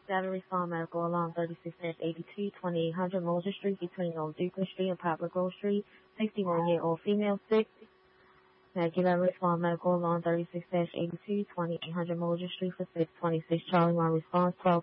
67 Respond Medical Alarm 36-82, 2800 Mulder Street between Old Duke Street and Poplar Grove Street. 61-year-old female sick. Regular Respond Medical Alarm 36-82, 2800 Mulder Street for 626 Charlie 1 response 12.